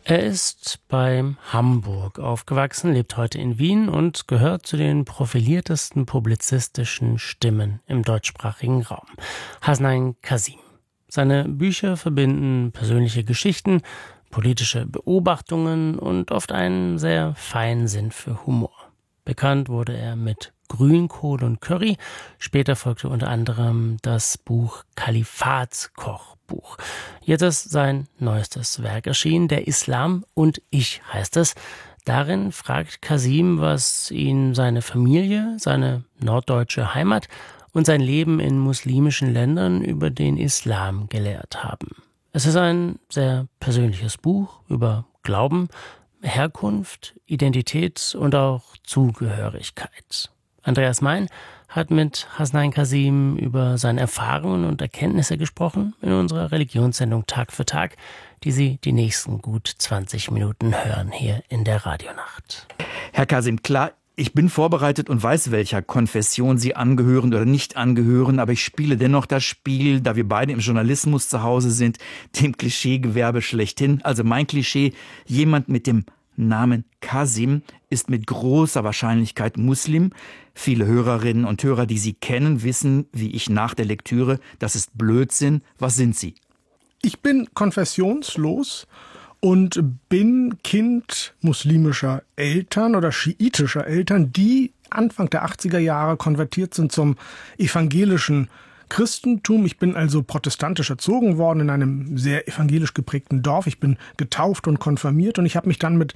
Er ist bei Hamburg aufgewachsen, lebt heute in Wien und gehört zu den profiliertesten publizistischen Stimmen im deutschsprachigen Raum. Hasnain Kasim. Seine Bücher verbinden persönliche Geschichten, politische Beobachtungen und oft einen sehr feinen Sinn für Humor. Bekannt wurde er mit Grünkohl und Curry. Später folgte unter anderem das Buch Kalifatskochbuch. Jetzt ist sein neuestes Werk erschienen, Der Islam und ich heißt es. Darin fragt Kasim, was ihn seine Familie, seine norddeutsche Heimat und sein Leben in muslimischen Ländern über den Islam gelehrt haben. Es ist ein sehr persönliches Buch über Glauben, Herkunft, Identität und auch Zugehörigkeit. Andreas Mein hat mit Hasnain Kasim über seine Erfahrungen und Erkenntnisse gesprochen in unserer Religionssendung Tag für Tag, die Sie die nächsten gut 20 Minuten hören hier in der Radionacht. Herr Kasim, klar, ich bin vorbereitet und weiß, welcher Konfession Sie angehören oder nicht angehören, aber ich spiele dennoch das Spiel, da wir beide im Journalismus zu Hause sind, dem Klischeegewerbe schlechthin. Also mein Klischee, jemand mit dem Namen Kasim ist mit großer Wahrscheinlichkeit Muslim. Viele Hörerinnen und Hörer, die Sie kennen, wissen, wie ich nach der Lektüre, das ist Blödsinn. Was sind Sie? Ich bin konfessionslos und bin Kind muslimischer Eltern oder schiitischer Eltern, die Anfang der 80er Jahre konvertiert sind zum evangelischen Christentum. Ich bin also protestantisch erzogen worden in einem sehr evangelisch geprägten Dorf. Ich bin getauft und konfirmiert und ich habe mich dann mit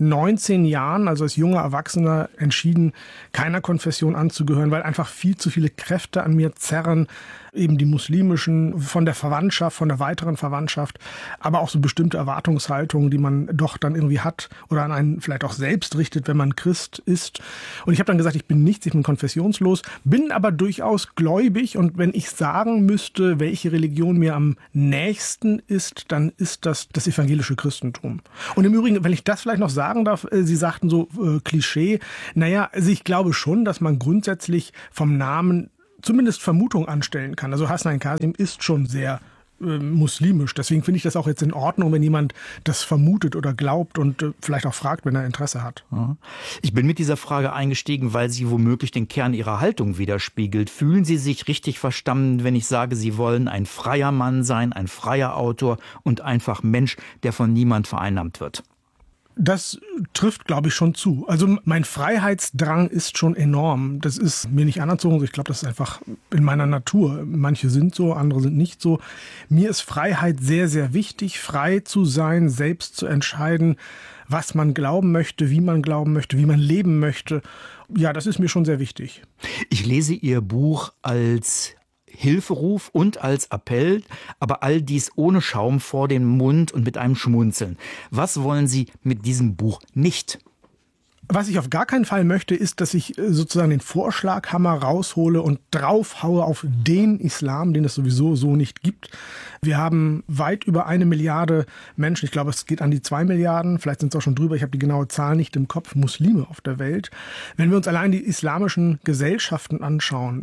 19 Jahren, also als junger Erwachsener, entschieden, keiner Konfession anzugehören, weil einfach viel zu viele Kräfte an mir zerren, eben die muslimischen, von der Verwandtschaft, von der weiteren Verwandtschaft, aber auch so bestimmte Erwartungshaltungen, die man doch dann irgendwie hat oder an einen vielleicht auch selbst richtet, wenn man Christ ist. Und ich habe dann gesagt, ich bin nichts, ich bin konfessionslos, bin aber durchaus gläubig und wenn ich sagen müsste, welche Religion mir am nächsten ist, dann ist das das evangelische Christentum. Und im Übrigen, wenn ich das vielleicht noch sagen darf, Sie sagten so Klischee, naja, also ich glaube schon, dass man grundsätzlich vom Namen zumindest Vermutung anstellen kann. Also Hasnain Kasim ist schon sehr muslimisch. Deswegen finde ich das auch jetzt in Ordnung, wenn jemand das vermutet oder glaubt und vielleicht auch fragt, wenn er Interesse hat. Ich bin mit dieser Frage eingestiegen, weil sie womöglich den Kern Ihrer Haltung widerspiegelt. Fühlen Sie sich richtig verstanden, wenn ich sage, Sie wollen ein freier Mann sein, ein freier Autor und einfach Mensch, der von niemand vereinnahmt wird? Das trifft, glaube ich, schon zu. Also mein Freiheitsdrang ist schon enorm. Das ist mir nicht anerzogen. Ich glaube, das ist einfach in meiner Natur. Manche sind so, andere sind nicht so. Mir ist Freiheit sehr, sehr wichtig, frei zu sein, selbst zu entscheiden, was man glauben möchte, wie man leben möchte. Ja, das ist mir schon sehr wichtig. Ich lese Ihr Buch als Hilferuf und als Appell, aber all dies ohne Schaum vor den Mund und mit einem Schmunzeln. Was wollen Sie mit diesem Buch nicht? Was ich auf gar keinen Fall möchte, ist, dass ich sozusagen den Vorschlaghammer raushole und draufhaue auf den Islam, den es sowieso so nicht gibt. Wir haben weit über 1 Milliarde Menschen, ich glaube, es geht an die 2 Milliarden, vielleicht sind es auch schon drüber, ich habe die genaue Zahl nicht im Kopf, Muslime auf der Welt. Wenn wir uns allein die islamischen Gesellschaften anschauen,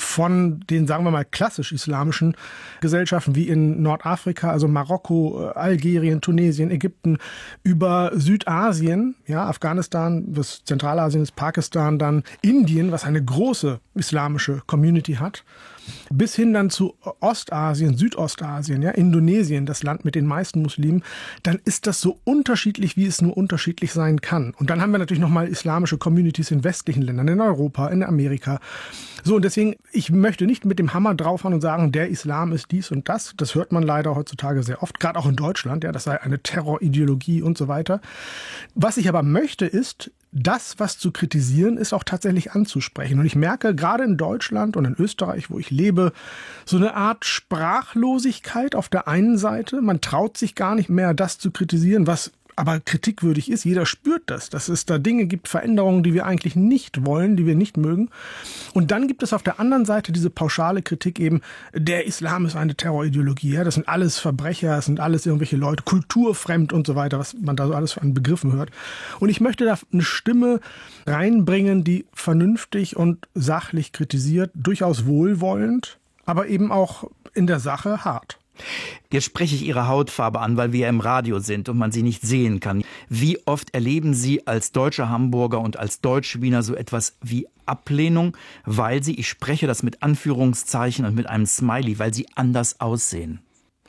von den, sagen wir mal, klassisch-islamischen Gesellschaften wie in Nordafrika, also Marokko, Algerien, Tunesien, Ägypten, über Südasien, ja, Afghanistan, was Zentralasien ist, Pakistan, dann Indien, was eine große islamische Community hat, bis hin dann zu Ostasien, Südostasien, ja, Indonesien, das Land mit den meisten Muslimen, dann ist das so unterschiedlich, wie es nur unterschiedlich sein kann. Und dann haben wir natürlich nochmal islamische Communities in westlichen Ländern, in Europa, in Amerika. So, und deswegen, ich möchte nicht mit dem Hammer draufhauen und sagen, der Islam ist dies und das. Das hört man leider heutzutage sehr oft, gerade auch in Deutschland, ja, das sei eine Terrorideologie und so weiter. Was ich aber möchte, ist, das, was zu kritisieren ist, auch tatsächlich anzusprechen. Und ich merke gerade in Deutschland und in Österreich, wo ich lebe, so eine Art Sprachlosigkeit auf der einen Seite. Man traut sich gar nicht mehr, das zu kritisieren, was aber kritikwürdig ist. Jeder spürt das, dass es da Dinge gibt, Veränderungen, die wir eigentlich nicht wollen, die wir nicht mögen. Und dann gibt es auf der anderen Seite diese pauschale Kritik eben, der Islam ist eine Terrorideologie. Ja, das sind alles Verbrecher, das sind alles irgendwelche Leute, kulturfremd und so weiter, was man da so alles an Begriffen hört. Und ich möchte da eine Stimme reinbringen, die vernünftig und sachlich kritisiert, durchaus wohlwollend, aber eben auch in der Sache hart. Jetzt spreche ich Ihre Hautfarbe an, weil wir ja im Radio sind und man sie nicht sehen kann. Wie oft erleben Sie als deutscher Hamburger und als Deutsch-Wiener so etwas wie Ablehnung, weil Sie, ich spreche das mit Anführungszeichen und mit einem Smiley, weil Sie anders aussehen?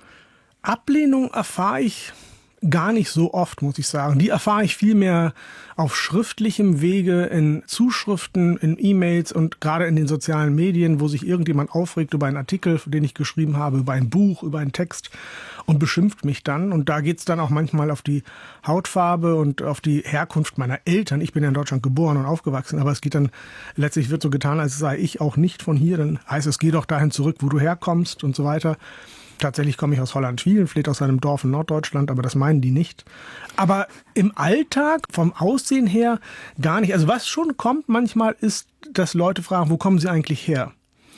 Ablehnung erfahre ich gar nicht so oft, muss ich sagen. Die erfahre ich vielmehr auf schriftlichem Wege, in Zuschriften, in E-Mails und gerade in den sozialen Medien, wo sich irgendjemand aufregt über einen Artikel, den ich geschrieben habe, über ein Buch, über einen Text und beschimpft mich dann. Und da geht's dann auch manchmal auf die Hautfarbe und auf die Herkunft meiner Eltern. Ich bin ja in Deutschland geboren und aufgewachsen, aber es geht dann, letztlich wird so getan, als sei ich auch nicht von hier. Dann heißt es, geh doch dahin zurück, wo du herkommst und so weiter. Tatsächlich komme ich aus Holland-Schwielen, vielleicht aus einem Dorf in Norddeutschland, aber das meinen die nicht. Aber im Alltag, vom Aussehen her, gar nicht. Also was schon kommt manchmal ist, dass Leute fragen, wo kommen sie eigentlich her?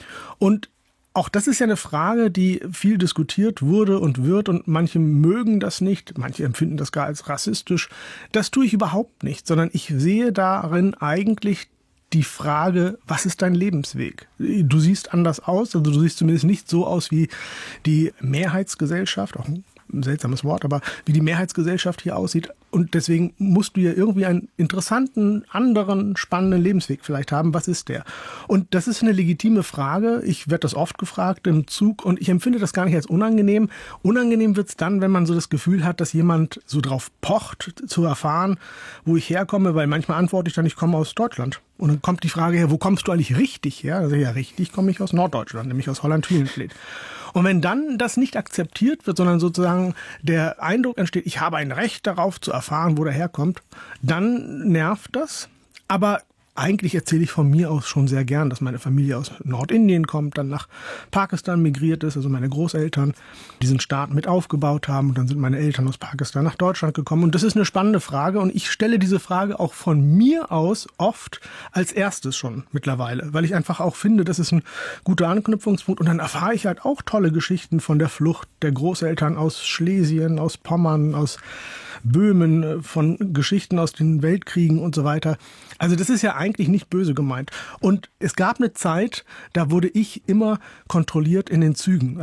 Und auch das ist ja eine Frage, die viel diskutiert wurde und wird und manche mögen das nicht, manche empfinden das gar als rassistisch. Das tue ich überhaupt nicht, sondern ich sehe darin eigentlich die Frage, was ist dein Lebensweg? Du siehst anders aus, also du siehst zumindest nicht so aus wie die Mehrheitsgesellschaft, auch ein seltsames Wort, aber wie die Mehrheitsgesellschaft hier aussieht. Und deswegen musst du ja irgendwie einen interessanten, anderen, spannenden Lebensweg vielleicht haben. Was ist der? Und das ist eine legitime Frage. Ich werde das oft gefragt im Zug und ich empfinde das gar nicht als unangenehm. Unangenehm wird's dann, wenn man so das Gefühl hat, dass jemand so drauf pocht, zu erfahren, wo ich herkomme, weil manchmal antworte ich dann, ich komme aus Deutschland. Und dann kommt die Frage her, wo kommst du eigentlich richtig her? Also ja, richtig komme ich aus Norddeutschland, nämlich aus Holland-Schwielen. Und wenn dann das nicht akzeptiert wird, sondern sozusagen der Eindruck entsteht, ich habe ein Recht darauf zu erfahren, wo der herkommt, dann nervt das. Aber eigentlich erzähle ich von mir aus schon sehr gern, dass meine Familie aus Nordindien kommt, dann nach Pakistan migriert ist, also meine Großeltern diesen Staat mit aufgebaut haben und dann sind meine Eltern aus Pakistan nach Deutschland gekommen. Und das ist eine spannende Frage und ich stelle diese Frage auch von mir aus oft als erstes schon mittlerweile, weil ich einfach auch finde, das ist ein guter Anknüpfungspunkt und dann erfahre ich halt auch tolle Geschichten von der Flucht der Großeltern aus Schlesien, aus Pommern, aus Böhmen, von Geschichten aus den Weltkriegen und so weiter. Also das ist ja eigentlich nicht böse gemeint. Und es gab eine Zeit, da wurde ich immer kontrolliert in den Zügen.